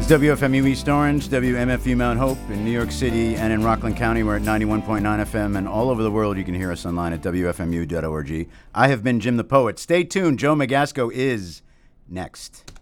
It's WFMU East Orange, WMFU Mount Hope in New York City and in Rockland County. We're at 91.9 FM, and all over the world you can hear us online at WFMU.org. I have been Jim the Poet. Stay tuned. Joe Magasco is next.